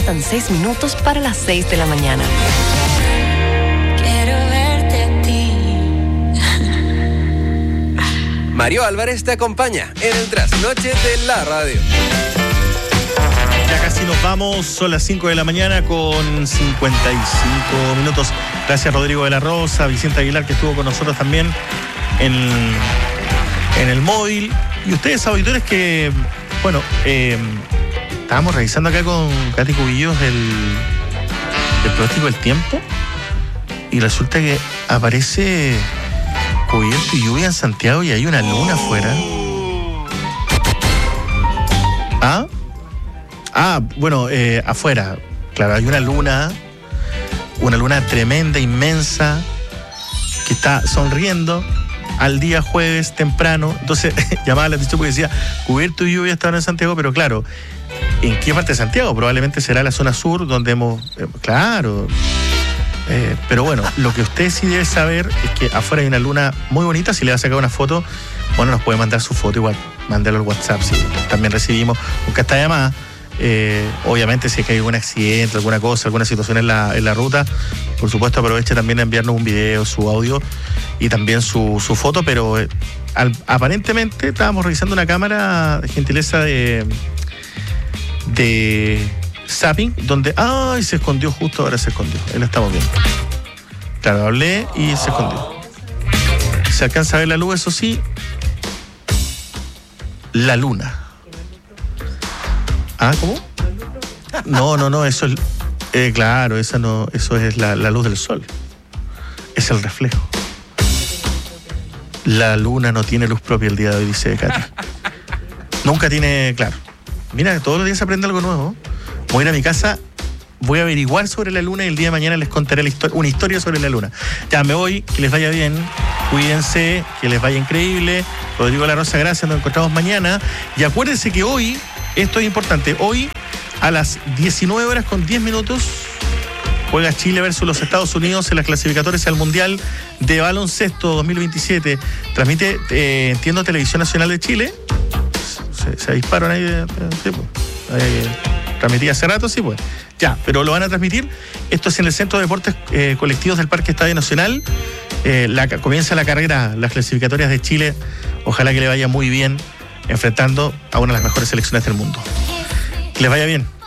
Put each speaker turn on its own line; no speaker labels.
Faltan 6 minutos para las 6 de la mañana.
Quiero verte a ti.
Mario Álvarez te acompaña en el trasnoche de la radio.
Ya casi nos vamos, son las 5 de la mañana con 55 minutos. Gracias Rodrigo de la Rosa, Vicente Aguilar, que estuvo con nosotros también en el móvil. Y ustedes, auditores, que, bueno, estábamos revisando acá con Katy Cubillos el pronóstico del tiempo. Y resulta que aparece cubierto y lluvia en Santiago y hay una luna afuera. Bueno, afuera, claro, hay una luna tremenda, inmensa, que está sonriendo al día jueves temprano. Entonces llamaba la atención porque decía cubierto y lluvia estaban en Santiago, pero claro, ¿en qué parte de Santiago? Probablemente será la zona sur donde hemos, claro. Pero bueno, lo que usted sí debe saber es que afuera hay una luna muy bonita. Si le va a sacar una foto, bueno, nos puede mandar su foto igual, mándalo al WhatsApp, si también recibimos, aunque esta llamada. Obviamente si es que hay algún accidente, alguna cosa, alguna situación en la ruta, por supuesto aproveche también a enviarnos un video, su audio y también su foto, pero aparentemente estábamos revisando una cámara de gentileza de zapping, donde se escondió, justo ahora se escondió, ahí lo estamos viendo. Claro, hablé y se escondió. Se alcanza a ver la luz, eso sí, la luna. ¿Cómo? No, eso es... claro, eso es la luz del sol. Es el reflejo. La luna no tiene luz propia el día de hoy, dice Katy. Nunca tiene... Claro. Mira, todos los días se aprende algo nuevo. Voy a ir a mi casa, voy a averiguar sobre la luna y el día de mañana les contaré una historia sobre la luna. Ya, me voy, que les vaya bien, cuídense, que les vaya increíble. Rodrigo de la Rosa, gracias, nos encontramos mañana. Y acuérdense que hoy... Esto es importante. Hoy, a las 19:10, juega Chile versus los Estados Unidos en las clasificatorias al Mundial de Baloncesto 2027. Transmite, entiendo, Televisión Nacional de Chile. Se disparan ahí. Sí, pues. Transmitía hace rato, sí, pues. Ya, pero lo van a transmitir. Esto es en el Centro de Deportes Colectivos del Parque Estadio Nacional. Comienza la carrera, las clasificatorias de Chile. Ojalá que le vaya muy bien, enfrentando a una de las mejores selecciones del mundo. Que les vaya bien.